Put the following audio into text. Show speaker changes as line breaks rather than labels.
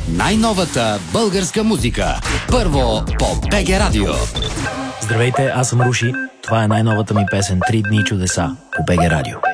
Най-новата българска музика. Първо по БГ Радио.
Здравейте, аз съм Руши. Това е най-новата ми песен "3 дни чудеса" по БГ Радио.